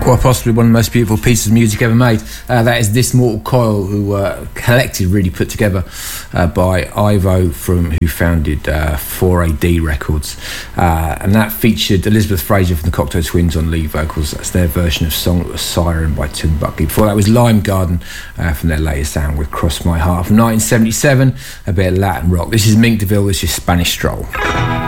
Quite possibly one of the most beautiful pieces of music ever made. That is This Mortal Coil, who collected, really put together by Ivo, who founded 4AD Records. And that featured Elizabeth Fraser from the Cocteau Twins on lead vocals. That's their version of Song of a Siren by Tim Buckley. Before that was Lime Garden from their latest album with Cross My Heart from 1977, a bit of Latin rock. This is Mink DeVille, this is Spanish Stroll.